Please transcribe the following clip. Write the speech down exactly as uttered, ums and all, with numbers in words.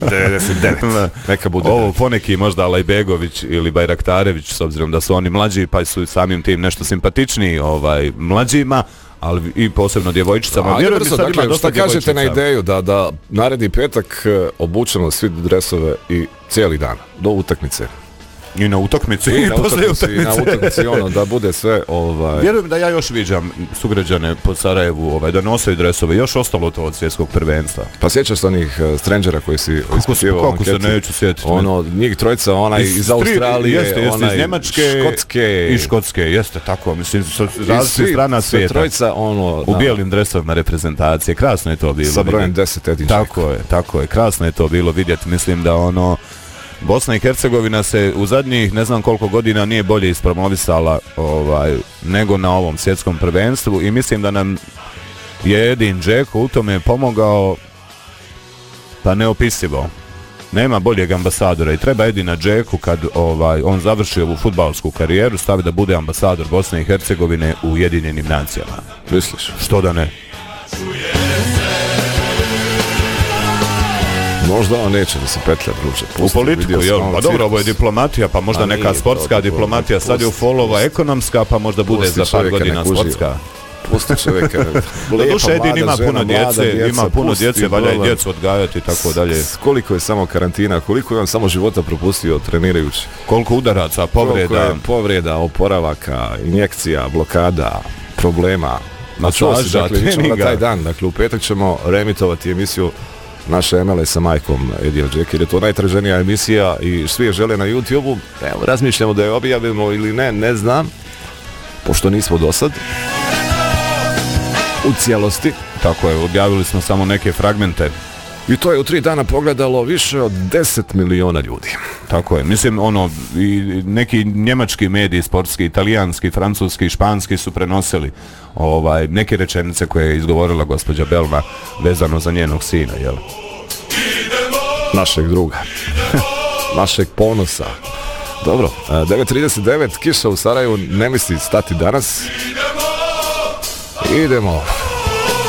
devedeset devet. Neka bude. Ovo poneki možda Alajbegović ili Bajraktarević, s obzirom da su oni mlađi, pa su samim tim nešto simpatičniji ovaj, mlađima, ali i posebno djevojčicama. Ajde brzo, dakle, šta kažete na ideju da, da naredni petak obučemo svi dresove i cijeli dan, do utakmice? I na utakmici, i na utakmici, i na utakmici, ono, da bude sve, ovaj... Vjerujem da ja još viđam sugrađane po Sarajevu, ovaj, da nosaju dresove, još ostalo to od svjetskog prvenstva. Pa sjećaš se onih uh, Strangera koji si ispitivao? Kako se neću sjetiti? Ono, njih trojica, onaj iz, iz Australije, jeste, jeste, onaj iz Njemačke, Škotske. I Škotske, jeste tako, mislim, različitih strana svijeta. Trojica, ono... U bijelim dresovima reprezentacije, krasno je to bilo. Sa brojem deset jedinček. Tako je, tako je, krasno je to bilo vidjeti, mislim da ono... Bosna i Hercegovina se u zadnjih ne znam koliko godina nije bolje ispromovisala ovaj, nego na ovom svjetskom prvenstvu i mislim da nam je Edin Džeko u tome pomogao pa neopisivo. Nema boljeg ambasadora i treba Edina Džeku kad ovaj, on završi ovu fudbalsku karijeru stavi da bude ambasador Bosne i Hercegovine u Ujedinjenim nacijama. Misliš? Što da ne? Možda on neće da se petlja druže. U politiku, jel? Pa dobro, ovo je diplomatija, pa možda neka sportska diplomatija, sad je u folova ekonomska, pa možda bude za par godina sportska. Pusti čovjeka. Do duše, Edin ima puno djece, ima puno djece, valja i djecu odgajati i tako dalje. Koliko je samo karantina, koliko je on samo života propustio trenirajući? Koliko udaraca, povreda. Koliko je povreda, oporavaka, injekcija, blokada, problema. Masaža, dakle, treninga. Taj dan, dakle, u petak ćemo reemitovati emisiju naše M L A sa majkom Edija Džeke, jer je to najtraženija emisija i svi je žele na YouTube-u. Evo, razmišljamo da je objavimo ili ne, ne znam, pošto nismo do sad u cijelosti. Tako je, objavili smo samo neke fragmente. I to je u tri dana pogledalo više od deset miliona ljudi. Tako je, mislim, ono, i neki njemački mediji, sportski, italijanski, francuski, španski su prenosili ovaj, neke rečenice koje je izgovorila gospođa Belma vezano za njenog sina, jel? Našeg druga. Našeg ponosa. Dobro, devet trideset devet, kiša u Sarajevu ne misli stati danas. Idemo.